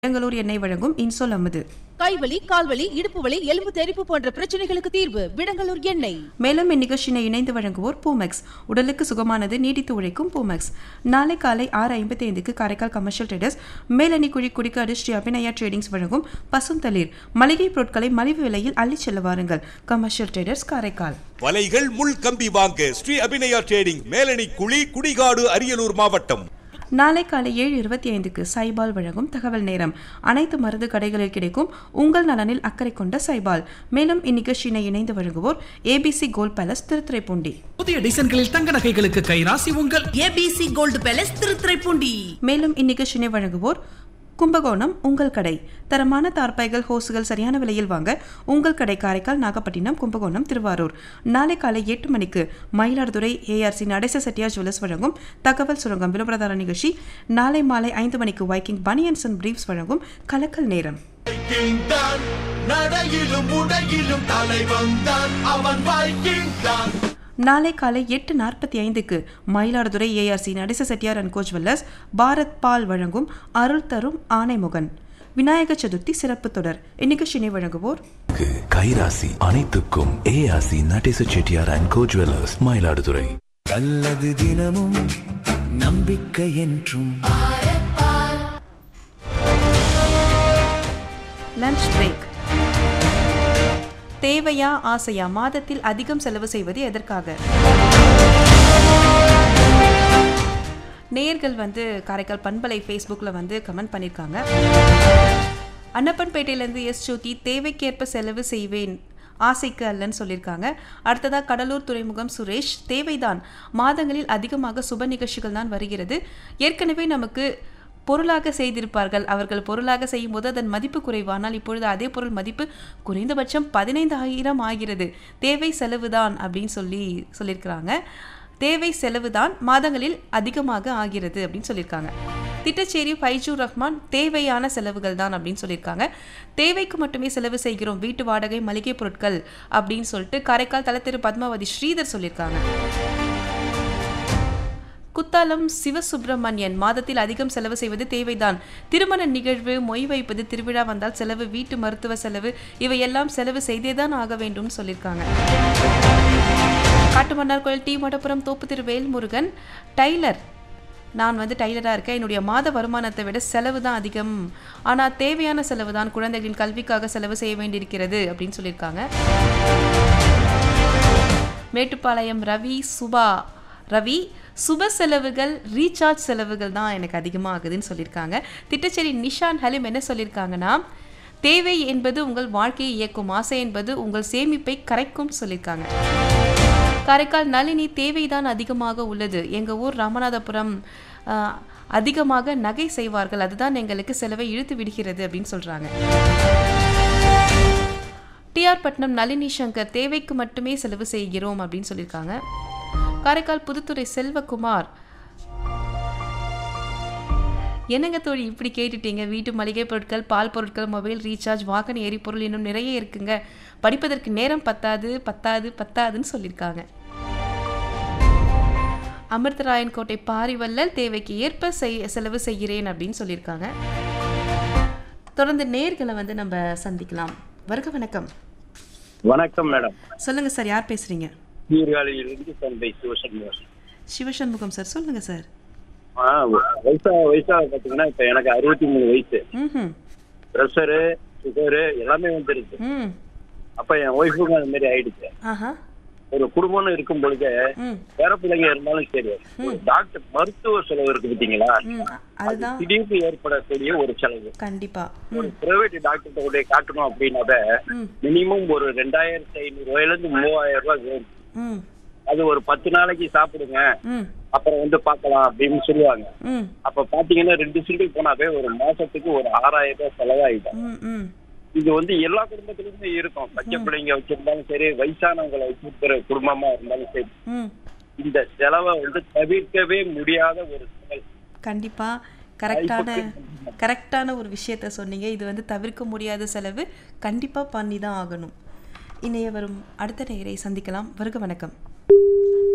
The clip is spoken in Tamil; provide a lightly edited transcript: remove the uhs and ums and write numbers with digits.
பெங்களூர் எண்ணெய் வழங்கும் இன்சோல் அமுது. கைவலி, கால்வலி, இடுப்பு வலி, எலும்பு தெறிப்பு போன்ற பிரச்சனைகளுக்கு தீர்வு விடங்கலூர் எண்ணெய். மேலும் இந்நிகழ்ச்சியினை இணைந்து வழங்குவோர் பூமெக்ஸ். உடலுக்கு சுகமானது, நீடித்து உழைக்கும் பூமெக்ஸ். நாளை காலை 6:55 Karaikal commercial traders மேலணி Kudikadu Sri Abhinaya tradings வழங்கும் பசுந்தளிர் மளிகை பொருட்களை மலிவு விலையில் அள்ளிச் செல்ல வாருங்கள். Commercial traders Karaikal. வலைகள் முள் கம்பி வாங்க ஸ்ரீ அபிநயா ட்ரேடிங் மேலணி குடிகாடு அரியலூர் மாவட்டம். நாளை காலை 7:25 சைபால் வழங்கும் தகவல் நேரம். அனைத்து மருந்து கடைகளில் கிடைக்கும் உங்கள் நலனில் அக்கறை கொண்ட சைபால். மேலும் இந்நிகழ்ச்சியினை இணைந்து வழங்குவோர் ஏபிசி கோல்ட் பேலஸ் திருத்துறைப்பூண்டி. புதிய டிசைன்களில் தங்க நகைகளுக்கு கைராசி உங்கள் ஏபிசி கோல்டு பேலஸ் திருத்துறைப்பூண்டி. மேலும் இந்நிகழ்ச்சியினை வழங்குவோர் கும்பகோணம் உங்கள் கடை. தரமான தார்பாய்கள், ஹோசுகள் சரியான விலையில் வாங்க உங்கள் கடை காரைக்கால், நாகப்பட்டினம், கும்பகோணம், திருவாரூர். நாளை காலை 8 மணிக்கு மயிலாடுதுறை ஏஆர்சி நடேச செட்டியார் ஜுவல்லர்ஸ் வழங்கும் தகவல் சுரங்கம் விளம்பரதார நிகழ்ச்சி. நாளை மாலை 5 மணிக்கு வைக்கிங் பனியன்ஸ் அண்ட் பிரீஃப்ஸ் வழங்கும் கலக்கல் நேரம். நாளை காலை 8:45 Mayiladuthurai ARC Natesa Chettiar and go jewellers Bharat பால் வழங்கும் அருள் தரும் ஆனைமுகன் விநாயக சதுர்த்தி சிறப்பு தொடர். இந்நிகழ்ச்சியினை வழங்குவோர் கைராசி அனைத்துக்கும் ARC Natesa Chettiar and go jewellers Mayiladuthurai. நல்லது தினமும் நம்பிக்கை என்றும். Lunch break. தேவையா ஆசையா, மாதத்தில் அதிகம் செலவு செய்வது எதற்காக? நேயர்கள் காரைக்கால் பண்பலை ஃபேஸ்புக்கில் கமெண்ட் பண்ணியிருக்காங்க. அன்னப்பன்பேட்டையிலேருந்து எஸ் ஜோதி, தேவைக்கேற்ப செலவு செய்வேன், ஆசைக்கு அல்லன்னு சொல்லியிருக்காங்க. அடுத்ததாக கடலூர் துறைமுகம் சுரேஷ், தேவைதான், மாதங்களில் அதிகமாக சுப நிகழ்ச்சிகள் தான் வருகிறது. ஏற்கனவே நமக்கு பொருளாக செய்திருப்பார்கள். அவர்கள் பொருளாக செய்யும் போது அதன் மதிப்பு குறைவானால் இப்பொழுது அதே பொருள் மதிப்பு குறைந்தபட்சம் 15,000 ஆகிறது. தேவை செலவுதான் அப்படின்னு சொல்லியிருக்கிறாங்க. தேவை செலவுதான் மாதங்களில் அதிகமாக ஆகிறது அப்படின்னு சொல்லியிருக்காங்க. திட்டச்சேரி ஃபைஜூர் ரஹ்மான், தேவையான செலவுகள் தான் அப்படின்னு சொல்லியிருக்காங்க. தேவைக்கு மட்டுமே செலவு செய்கிறோம், வீட்டு வாடகை, மளிகை பொருட்கள் அப்படின்னு சொல்லிட்டு காரைக்கால் தலத்திரு பத்மாவதி ஸ்ரீதர் சொல்லியிருக்காங்க. குத்தாலம் சிவசுப்பிரமணியன், மாதத்தில் அதிகம் செலவு செய்வது தேவைதான். திருமண நிகழ்வு, மொய் வைப்பது, திருவிழா வந்தால் செலவு, வீட்டு மருத்துவ செலவு, இவையெல்லாம் செலவு செய்தேதான் ஆக வேண்டும் சொல்லியிருக்காங்க. காட்டுமன்னார் கோயில் டி மடப்புரம் தோப்பு திரு வேல்முருகன், டைலர், நான் டைலராக இருக்கேன், என்னுடைய மாத வருமானத்தை விட செலவு தான் அதிகம், ஆனால் தேவையான செலவு தான், குழந்தைகளின் கல்விக்காக செலவு செய்ய வேண்டியிருக்கிறது அப்படின்னு சொல்லியிருக்காங்க. மேட்டுப்பாளையம் ரவி, சுப செலவுகள், ரீசார்ஜ் செலவுகள் தான் எனக்கு அதிகமாக ஆகுதுன்னு சொல்லியிருக்காங்க. திட்டச்சேரி நிஷான் ஹலிம் என்ன சொல்லியிருக்காங்கன்னா, தேவை என்பது உங்கள் வாழ்க்கையை இயக்கும், ஆசை என்பது உங்கள் சேமிப்பை கரைக்கும் சொல்லியிருக்காங்க. காரைக்கால் நளினி, தேவைதான் அதிகமாக உள்ளது, எங்கள் ஊர் ராமநாதபுரம் அதிகமாக நகை செய்வார்கள், அதுதான் எங்களுக்கு செலவை இழுத்து விடுகிறது அப்படின்னு சொல்கிறாங்க. டிஆர் பட்னம் நளினி சங்கர், தேவைக்கு மட்டுமே செலவு செய்கிறோம் அப்படின்னு சொல்லியிருக்காங்க. காரைக்கால் புதுத்துறை செல்வகுமார், என்னங்க தோழி இப்படி கேட்டுட்டீங்க, வீட்டு மளிகை பொருட்கள், பால் பொருட்கள், மொபைல் ரீசார்ஜ், வாகன எரிபொருள் இன்னும் நிறைய இருக்குங்க, படிப்பதற்கு நேரம் பத்தாதுன்னு சொல்லியிருக்காங்க. அமிர்தராயன் கோட்டை பாரிவல்லல், தேவைக்கு ஏற்ப செலவு செய்கிறேன் அப்படின்னு சொல்லியிருக்காங்க. தொடர்ந்து நேர்களை நம்ம சந்திக்கலாம். வருக வணக்கம். வணக்கம் மேடம். சொல்லுங்க சார், யார் பேசுறீங்க? சிவசண்முகம் சார், சொல்லுங்க சார். வயசா பாத்தீங்கன்னா இப்ப எனக்கு 63 வயசு. பிரஷரு, சுகரு எல்லாமே வந்துருக்கு. அப்ப என் ஒய்ஃபுக்கும் அது மாதிரி ஆயிடுச்சு. ஒரு குடும்பம்னு இருக்கும் பொழுது பேர பிள்ளைங்க இருந்தாலும் சரி, டாக்டர் மருத்துவ செலவு இருக்கு பாத்தீங்களா, திடீர்னு ஏற்படக்கூடிய ஒரு செலவு. கண்டிப்பா ஒரு பிரைவேட் டாக்டர் கொண்டு காட்டணும் அப்படின்னாத மினிமம் ஒரு 2,500 ரூபாயில இருந்து 3,000 ரூபாய் வேணும். அது ஒரு 10 நாளைக்கு சாப்பிடுங்க, அப்புறம் பார்க்கலாம் அப்படின்னு சொல்லுவாங்க. அப்ப பாத்தீங்கன்னா 2 சிங்கிள் போனாவே ஒரு மாசத்துக்கு ஒரு 6,000 ரூபாய் செலவாயிடும். இது எல்லா குடும்பத்திலுமே இருக்கும். பச்சை பிள்ளைங்க வச்சிருந்தாலும் சரி, வயசானவங்களை வச்சிருக்கிற குடும்பமா இருந்தாலும் சரி, இந்த செலவை தவிர்க்கவே முடியாத ஒரு செலவு. கண்டிப்பா கரெக்டான ஒரு விஷயத்த சொன்னீங்க. இது தவிர்க்க முடியாத செலவு, கண்டிப்பா பண்ணி தான் ஆகணும். இணைய வரும் அடுத்த நேயரை சந்திக்கலாம். வருக வணக்கம்.